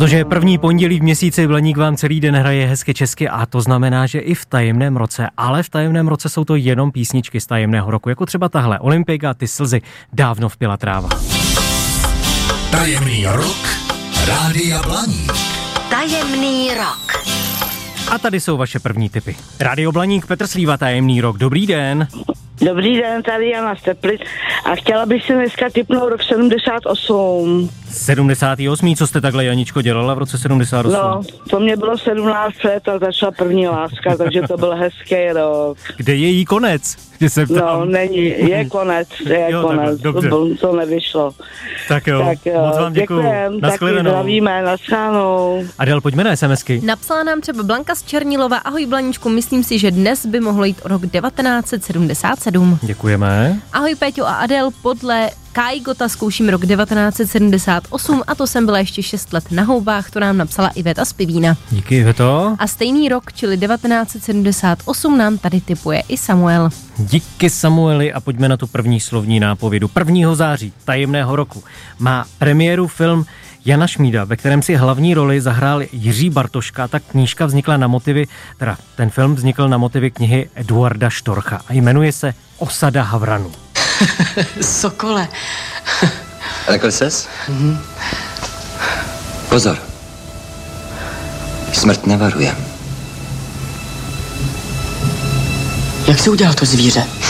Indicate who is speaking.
Speaker 1: Protože je první pondělí v měsíci, Blaník vám celý den hraje hezky česky a to znamená, že i v tajemném roce, ale v tajemném roce jsou to jenom písničky z tajemného roku, jako třeba tahle Olympika, Ty slzy, Dávno vpila tráva.
Speaker 2: Tajemný rok Rádia Blaník.
Speaker 3: Tajemný rok.
Speaker 1: A tady jsou vaše první tipy. Rádio Blaník, Petr Slíva, Tajemný rok. Dobrý den.
Speaker 4: Dobrý den, tady Jana z Teplic a chtěla bych si dneska tipnout rok 78.
Speaker 1: 78. Co jste takhle, Janičko, dělala v roce 78?
Speaker 4: No, to mě bylo 17 let a začala první láska, takže to byl hezký rok.
Speaker 1: Kde je jí konec?
Speaker 4: No, není, je konec, konec, to nevyšlo.
Speaker 1: Tak jo, moc vám děkuju.
Speaker 4: Taky zdravíme, naschledanou.
Speaker 1: Adel, pojďme na SMSky.
Speaker 5: Napsala nám třeba Blanka z Černilova. Ahoj Blaníčku, myslím si, že dnes by mohlo jít o rok 1977.
Speaker 1: Děkujeme.
Speaker 5: Ahoj Péťo a Adel, podle Kai Gota zkouším rok 1978 a to jsem byla ještě 6 let na houbách, to nám napsala Iveta z Pivína.
Speaker 1: Díky, Iveto.
Speaker 5: A stejný rok, čili 1978, nám tady tipuje i Samuel.
Speaker 1: Díky Samueli a pojďme na tu první slovní nápovědu. 1. září tajemného roku má premiéru film Jana Šmída, ve kterém si hlavní roli zahrál Jiří Bartoška. Ta knížka vznikla na motivy, ten film vznikl na motivy knihy Eduarda Štorcha a jmenuje se Osada Havranu.
Speaker 6: Sokole.
Speaker 7: Řekl ses? Pozor. Smrt nevaruje.
Speaker 6: Jak jsi udělal to zvíře?